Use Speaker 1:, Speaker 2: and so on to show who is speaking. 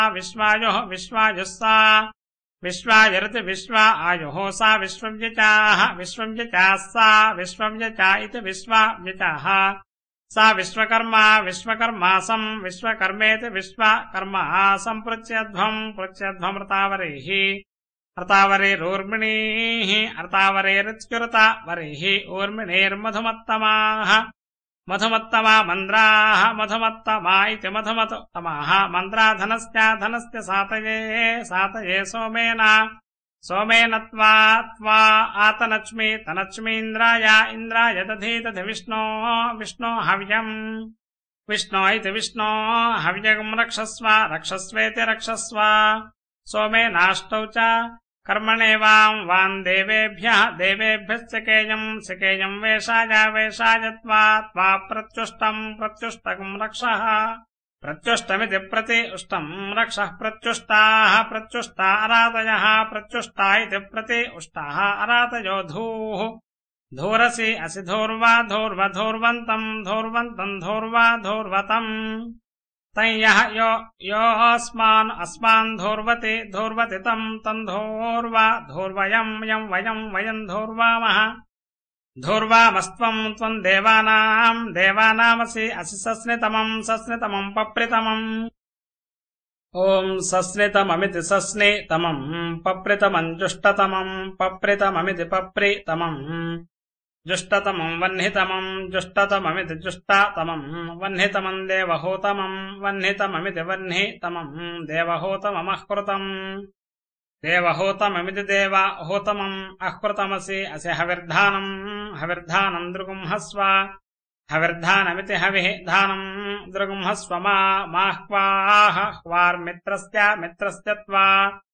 Speaker 1: विश्वायुः विश्वायुस्सा विश्वायुरिति विश्वा आयुः सा विश्वव्यचाः विश्वव्यचाः सा विश्वव्यचा इति विश्वाव्यचाः सा विश्वकर्मा विश्वकर्मासं विश्वकर्मेति विश्वकर्मासं पृच्छध्वं ऋतावरेः ऋतावरेरूर्मिणीः ऋतावरेरित्युरतावरेः ऊर्मिणेर्मधुमत्तमाः मधुमत्तमा मन्द्राः मधुमत्तमा इति मधुमत्तमाः मन्द्रा धनस्य सातये सोमेन त्वा आतनच्मि तनच्मीन्द्राय इन्द्राय दधि विष्णो हव्यम् विष्णो इति विष्णो हव्यम् रक्षस्वेति रक्षस्व सोमेनाष्टौ च कर्मणेवां देवेभ्यश्चकेयम् वेषाय त्वा प्रत्युष्टम् रक्षः प्रत्युष्टमिति प्रति उष्टम् रक्षः प्रत्युष्टाः प्रत्युष्टा अरातयः प्रत्युष्टा इति प्रति उष्टाः अरातयो धूः धूरसि असि धूर्वा धूर्वन्तम् धूर्वतम् तयः यो अस्मान् धूर्वति तम् धूर्वयम् वयम् धूर्वामः धूर्वामस्त्वम् देवानामसि असि सस्नितमम् पप्रितमम् ॐ सस्नितममिति सस्नितमम् पप्रितमम् जुष्टतमम् पप्रितममिति पप्रितमम् जुष्टतमम् जुष्टतममिति जुष्टतमम् वह्नितमम् वह्नितममिति वह्नितमम् देवहूतममःकृतम् देवहूतममिति देवहूतमम् अह्कृतमसि अस्य हविर्धानम् दृगुंहस्व हविर्धानमिति हविर्धानम् दृगुंहस्व माह्वाः ह्वार्मित्रस्य त्वा